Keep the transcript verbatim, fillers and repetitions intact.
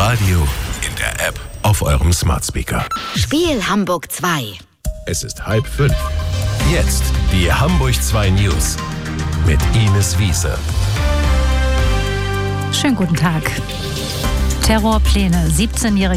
Radio, in der App, auf eurem Smart Speaker. Spiel Hamburg zwei. Es ist halb fünf. Jetzt die Hamburg zwei News mit Ines Wiese. Schönen guten Tag. Terrorpläne. siebzehnjährige